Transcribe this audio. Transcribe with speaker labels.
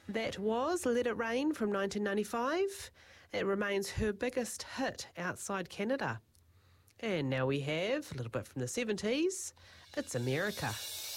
Speaker 1: That was Let It Rain from 1995. It remains her biggest hit outside Canada. And now we have, a little bit from the 70s, It's America.